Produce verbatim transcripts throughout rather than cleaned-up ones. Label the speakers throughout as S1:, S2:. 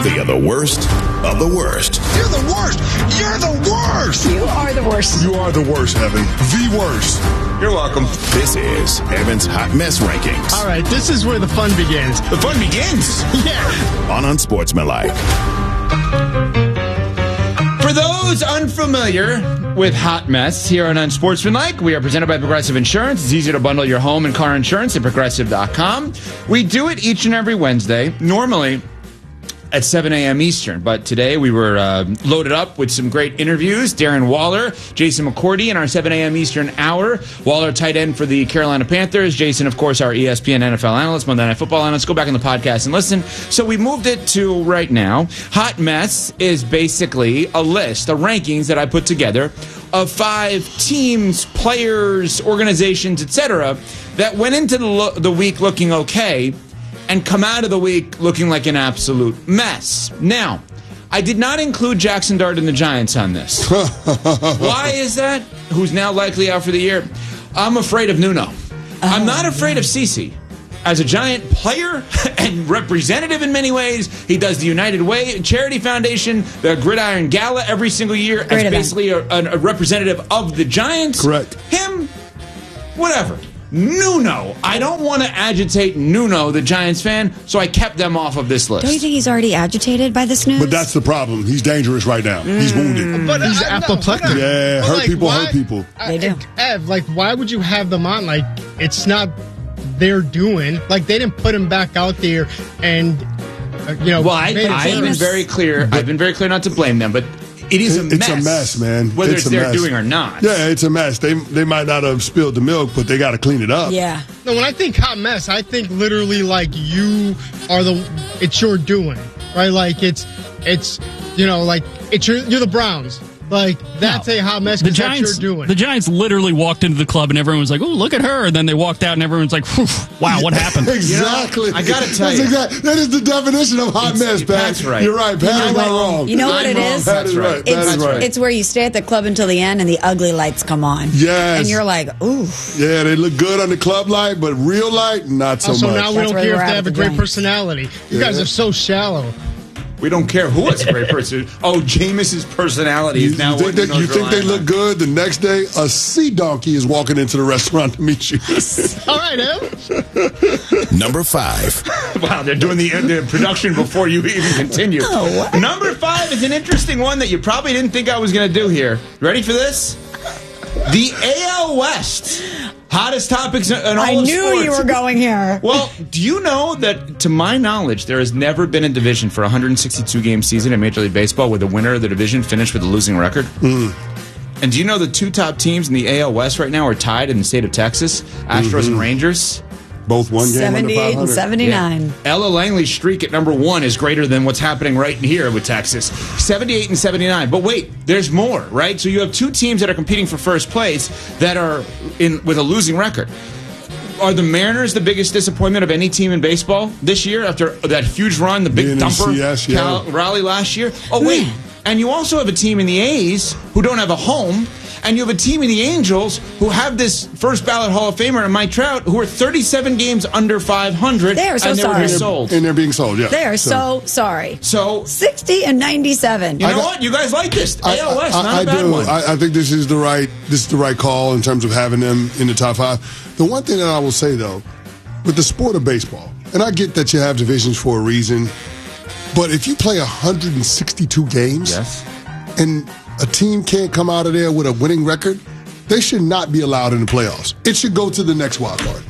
S1: They are the worst of the worst.
S2: You're the worst. You're the worst.
S3: You are the worst.
S2: You are the worst, Evan. The worst.
S1: You're welcome. This is Evan's Hot Mess Rankings.
S4: All right, this is where the fun begins.
S1: The fun begins.
S4: Yeah.
S1: On Unsportsmanlike.
S5: For those unfamiliar with Hot Mess here on Unsportsmanlike, we are presented by Progressive Insurance. It's easy to bundle your home and car insurance at progressive dot com. We do it each and every Wednesday, normally at seven a.m. Eastern. But today we were uh, loaded up with some great interviews. Darren Waller, Jason McCourty in our seven a.m. Eastern hour. Waller, tight end for the Carolina Panthers. Jason, of course, our E S P N N F L analyst, Monday Night Football analyst. Go back in the podcast and listen. So we moved it to right now. Hot Mess is basically a list, the rankings that I put together of five teams, players, organizations, et cetera, that went into the, lo- the week looking okay and come out of the week looking like an absolute mess. Now, I did not include Jackson Dart and the Giants on this. Why is that? Who's now likely out for the year? I'm afraid of Nuno. Oh, I'm not afraid of Cece. As a Giant player and representative in many ways, he does the United Way Charity Foundation, the Gridiron Gala every single year
S3: Great
S5: as basically a, a representative of the Giants.
S2: Correct.
S5: Him, whatever. Nuno. I don't want to agitate Nuno, the Giants fan, so I kept them off of this list.
S3: Don't you think he's already agitated by this news?
S2: But that's the problem. He's dangerous right now.
S5: Mm.
S2: He's wounded.
S4: But he's apoplectic.
S2: Yeah,
S4: But,
S2: hurt
S4: like,
S2: people
S4: why-
S2: hurt people.
S3: They do.
S4: Ev, like, why would you have them on? Like, it's not their doing. Like, they didn't put him back out there and, uh, you know,
S5: Well, I,
S4: made it
S5: I've been
S4: famous.
S5: very clear. I've been very clear not to blame them, but it is a
S2: It's
S5: mess.
S2: a mess, man.
S5: Whether it's,
S2: a
S5: their
S2: mess.
S5: doing or not.
S2: Yeah, it's a mess. They they might not have spilled the milk, but they got to clean it up.
S3: Yeah.
S4: No, when I think hot mess, I think literally like you are the, it's your doing, right? Like it's, it's, you know, like it's your, you're the Browns. Like that's
S6: No.
S4: a hot mess
S6: The
S4: because that's
S6: Giants,
S4: your doing.
S6: the Giants literally walked into the club and everyone was like, "Oh, look at her!" And then they walked out and everyone's like, "Phew, "Wow, what happened?"
S2: Exactly.
S5: You know, I gotta tell
S2: That's
S5: you.
S2: exact- that is the definition of hot
S5: It's-
S2: mess,
S5: it-
S2: Pat.
S5: that's right.
S2: You're right. Pat
S3: You know
S2: is not
S3: what-
S2: wrong.
S3: You know what
S5: I'm
S3: it
S5: wrong.
S3: is?
S2: That is right. That
S3: It's,
S2: is right.
S3: it's where you stay at the club until the end and the ugly lights come on.
S2: Yes.
S3: And you're like, ooh.
S2: Yeah, they look good on the club light, but real light, not so
S4: Also,
S2: much.
S4: now we
S3: That's
S4: don't
S3: where
S4: care
S3: we're
S4: if they
S3: at
S4: have a
S3: with the
S4: great
S3: Giants.
S4: personality. You
S2: Yeah.
S4: guys are so shallow.
S5: We don't care who is a great person. Oh, Jameis's personality
S2: You,
S5: is now
S2: you think,
S5: what
S2: they,
S5: Nuno's
S2: you think they
S5: relying
S2: look
S5: on.
S2: good? The next day, a sea donkey is walking into the restaurant to meet you.
S4: All right, Ev.
S1: Number five.
S5: Wow, they're doing the, the production before you even continue.
S3: Oh.
S5: Number five is an interesting one that you probably didn't think I was going to do here. Ready for this? The A L West. Hottest topics in all
S3: I
S5: of
S3: knew
S5: sports.
S3: you were going here.
S5: Well, do you know that, to my knowledge, there has never been a division for a one hundred sixty-two game season in Major League Baseball where the winner of the division finished with a losing record?
S2: Mm.
S5: And do you know the two top teams in the A L West right now are tied in the state of Texas? Astros
S2: Mm-hmm.
S5: and Rangers.
S2: Both one game under
S3: seventy-eight
S2: five
S3: and
S2: hundred.
S3: seventy-nine.
S5: Ella Langley's streak at number one is greater than what's happening right in here with Texas. seventy-eight and seventy-nine. But wait, there's more, right? So you have two teams that are competing for first place that are in with a losing record. Are the Mariners the biggest disappointment of any team in baseball this year after that huge run, the big
S2: Being in
S5: dumper
S2: C S, yeah.
S5: Cal- rally last year? Oh, wait. And you also have a team in the A's who don't have a home. And you have a team in the Angels who have this first ballot Hall of Famer, Mike Trout, who are thirty-seven games under five hundred.
S3: They are so
S5: and they were
S3: sorry.
S5: just sold.
S2: And they're being sold, yeah.
S3: They are so sorry.
S5: So,
S3: sixty and ninety-seven.
S5: you know
S2: got-
S5: what? You guys like this. A L West,
S2: I,
S5: not
S2: I
S5: a bad
S2: do.
S5: one.
S2: I, I think this is the right this is the right call in terms of having them in the top five. The one thing that I will say though, with the sport of baseball, and I get that you have divisions for a reason, but if you play one hundred sixty-two games
S5: yes.
S2: and a team can't come out of there with a winning record, they should not be allowed in the playoffs. It should go to the next wild card.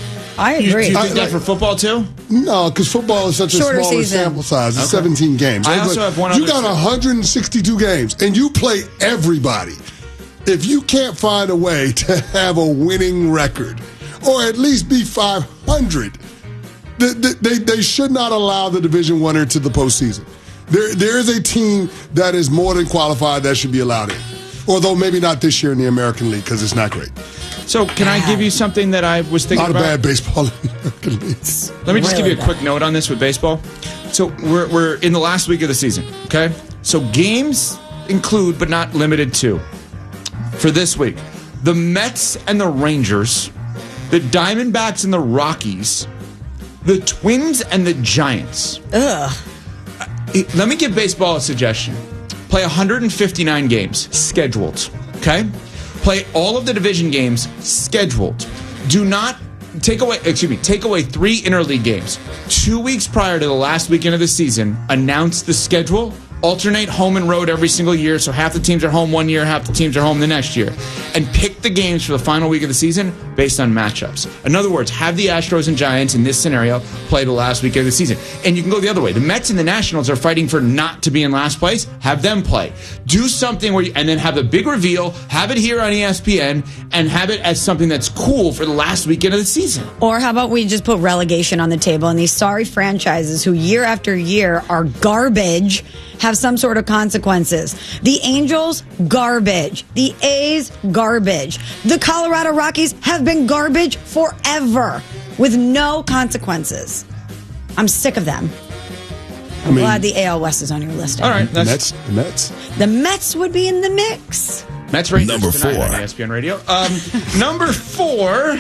S3: I
S5: You,
S3: agree.
S5: you
S2: I-
S5: think that
S2: like-
S5: for football too?
S2: No, because football is such a
S3: Shorter
S2: smaller
S3: season.
S2: sample size. It's
S5: Okay.
S2: seventeen games.
S5: I
S2: Like,
S5: also have one
S2: You
S5: other
S2: got
S5: thing.
S2: one hundred sixty-two games, and you play everybody. If you can't find a way to have a winning record, or at least be five hundred, they, they, they should not allow the division winner to the postseason. There, there is a team that is more than qualified that should be allowed in. Although maybe not this year in the American League because it's not great.
S5: So, can I give you something that I was
S2: A
S5: thinking
S2: lot of
S5: about?
S2: bad baseball in the American League.
S5: Let me just
S3: Really
S5: give you a quick note on this with baseball. So we're we're in the last week of the season, okay? So games include, but not limited to, for this week, the Mets and the Rangers, the Diamondbacks and the Rockies, the Twins and the Giants.
S3: Ugh.
S5: it, let me give baseball a suggestion. Play one hundred fifty-nine games, scheduled, okay? Play all of the division games, scheduled. Do not take away, excuse me, take away three interleague games. Two weeks prior to the last weekend of the season, announce the schedule. Alternate home and road every single year, so half the teams are home one year, half the teams are home the next year. And pick the games for the final week of the season based on matchups. In other words, have the Astros and Giants in this scenario play the last week of the season. And you can go the other way. The Mets and the Nationals are fighting for not to be in last place. Have them play. Do something where you, and then have a big reveal, have it here on E S P N, and have it as something that's cool for the last weekend of the season.
S3: Or how about we just put relegation on the table and these sorry franchises who year after year are garbage have some sort of consequences. The Angels, garbage. The A's, garbage. The Colorado Rockies have been garbage forever with no consequences. I'm sick of them. I'm
S2: I mean,
S3: glad the A L West is on your list.
S5: All right.
S2: The
S5: That's,
S2: Mets, the Mets.
S3: The Mets would be in the mix.
S5: Mets Rangers
S1: Number
S5: tonight
S1: four.
S5: on E S P N Radio. Um, number four,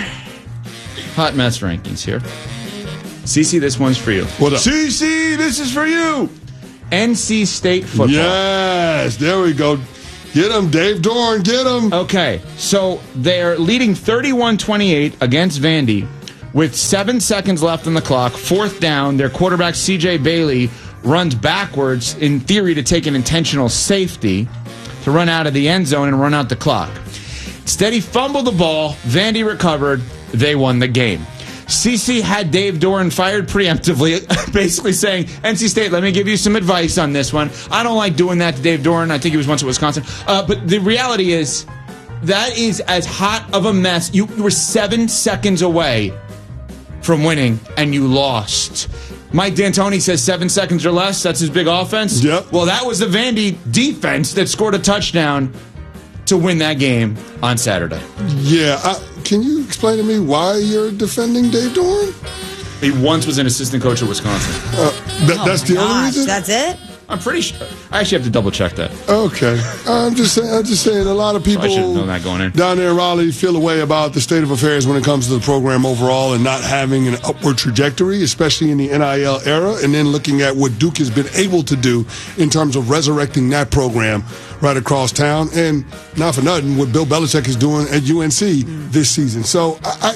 S5: hot Mets rankings here. Cece, this one's for you.
S2: What up?
S5: Cece, this is for you. N C State football.
S2: Yes, there we go. Get him, Dave Dorn, get him.
S5: Okay, so they're leading thirty-one twenty-eight against Vandy with seven seconds left on the clock. Fourth down, their quarterback C J Bailey runs backwards, in theory, to take an intentional safety to run out of the end zone and run out the clock. Instead, he fumbled the ball. Vandy recovered. They won the game. C C had Dave Doran fired preemptively, basically saying, N C State, let me give you some advice on this one. I don't like doing that to Dave Doran. I think he was once at Wisconsin. Uh, but the reality is, that is as hot of a mess. You, you were seven seconds away from winning, and you lost. Mike D'Antoni says seven seconds or less. That's his big offense.
S2: Yep.
S5: Well, that was the Vandy defense that scored a touchdown to win that game on Saturday.
S2: Yeah, I, can you explain to me why you're defending Dave Dorn?
S5: He once was an assistant coach at Wisconsin.
S2: Uh, that, that's the only
S3: Gosh,
S2: reason?
S3: that's it?
S5: I'm pretty sure. I actually have to double check that.
S2: Okay. I'm just saying, I'm just saying a lot of people
S5: I should've known that going in.
S2: down there in Raleigh feel a way about the state of affairs when it comes to the program overall and not having an upward trajectory, especially in the N I L era, and then looking at what Duke has been able to do in terms of resurrecting that program right across town. And not for nothing, what Bill Belichick is doing at U N C this season. So I... I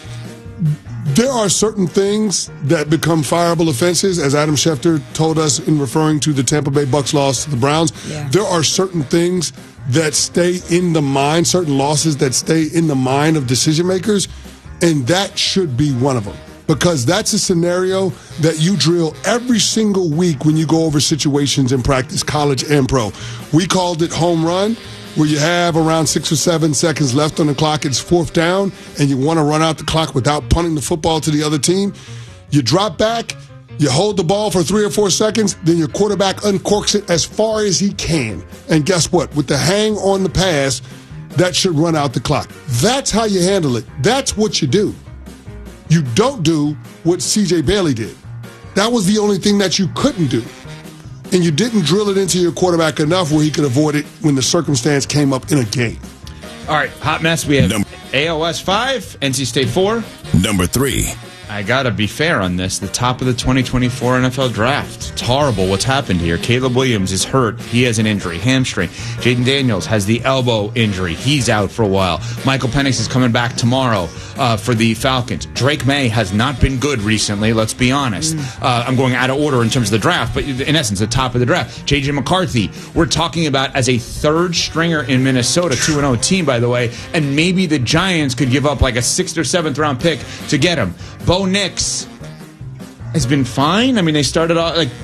S2: There are certain things that become fireable offenses, as Adam Schefter told us in referring to the Tampa Bay Bucks loss to the Browns.
S3: Yeah.
S2: There are certain things that stay in the mind, certain losses that stay in the mind of decision makers, and that should be one of them. Because that's a scenario that you drill every single week when you go over situations in practice, college and pro. We called it home run, where you have around six or seven seconds left on the clock. It's fourth down, and you want to run out the clock without punting the football to the other team. You drop back, you hold the ball for three or four seconds, then your quarterback uncorks it as far as he can. And guess what? With the hang on the pass, that should run out the clock. That's how you handle it. That's what you do. You don't do what C J Bailey did. That was the only thing that you couldn't do. And you didn't drill it into your quarterback enough where he could avoid it when the circumstance came up in a game.
S5: All right, hot mess. We have
S1: Number-
S5: A O S five, N C State four.
S1: Number three.
S5: I got to be fair on this. The top of the twenty twenty-four N F L draft. It's horrible what's happened here. Caleb Williams is hurt. He has an injury, hamstring. Jaden Daniels has the elbow injury. He's out for a while. Michael Penix is coming back tomorrow uh, for the Falcons. Drake May has not been good recently, let's be honest. Mm. Uh, I'm going out of order in terms of the draft, but in essence, the top of the draft. J J McCarthy, we're talking about as a third stringer in Minnesota, two and oh team, by the way, and maybe the Giants could give up like a sixth or seventh round pick to get him. Bo Nix has been fine. I mean, they started off like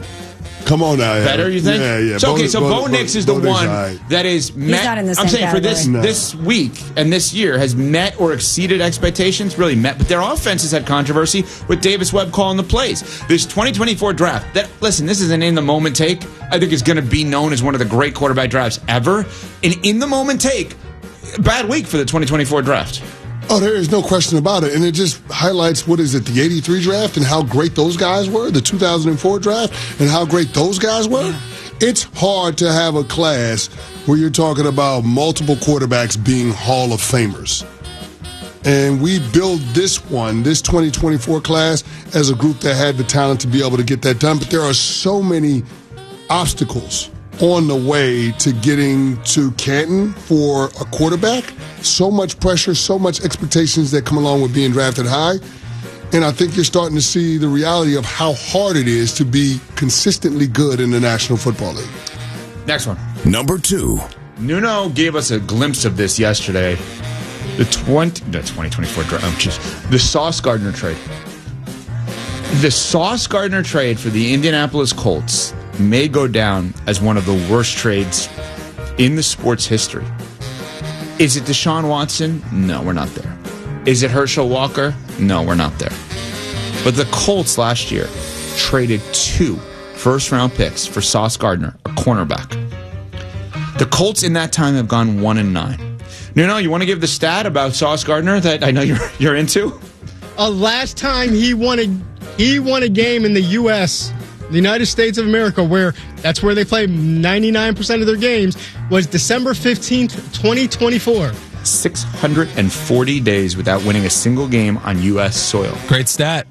S2: Come on now, yeah.
S5: better. You think?
S2: Yeah, yeah.
S5: So, okay,
S2: Bo,
S5: so
S2: Bo,
S5: Bo Nix is the
S2: Bo Nix,
S5: one
S2: right.
S5: that is met.
S3: not in the
S5: I'm
S3: same
S5: saying for this
S3: category.
S2: No.
S5: this week and this year has met or exceeded expectations. Really met, but their offense has had controversy with Davis Webb calling the plays. This twenty twenty-four draft. That listen, this is an in the moment take. I think it's going to be known as one of the great quarterback drafts ever. An in the moment take. Bad week for the twenty twenty-four draft.
S2: Oh, there is no question about it. And it just highlights, what is it, the eighty-three draft and how great those guys were, the two thousand four draft and how great those guys were. Yeah. It's hard to have a class where you're talking about multiple quarterbacks being Hall of Famers. And we build this one, this twenty twenty-four class, as a group that had the talent to be able to get that done. But there are so many obstacles on the way to getting to Canton for a quarterback. So much pressure, so much expectations that come along with being drafted high. And I think you're starting to see the reality of how hard it is to be consistently good in the National Football League.
S5: Next one.
S1: Number two.
S5: Nuno gave us a glimpse of this yesterday. The twenty, the twenty twenty-four draft. Oh, jeez. The Sauce Gardner trade. The Sauce Gardner trade for the Indianapolis Colts may go down as one of the worst trades in the sports history. Is it Deshaun Watson? No, we're not there. Is it Herschel Walker? No, we're not there. But the Colts last year traded two first-round picks for Sauce Gardner, a cornerback. The Colts in that time have gone one and nine. Nuno, you want to give the stat about Sauce Gardner that I know you're you're into?
S4: Uh, last time he won a he won a game in the U S, the United States of America, where that's where they play ninety-nine percent of their games, was December fifteenth, twenty twenty-four.
S5: six hundred forty days without winning a single game on U S soil.
S7: Great stat.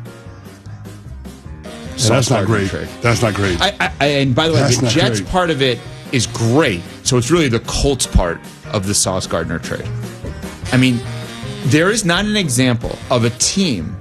S2: Yeah, that's not great. Trade. That's not great.
S5: I, I, I, and by the way,
S2: That's
S5: the
S2: not
S5: Jets
S2: great.
S5: part of it is great. So it's really the Colts part of the Sauce Gardner trade. I mean, there is not an example of a team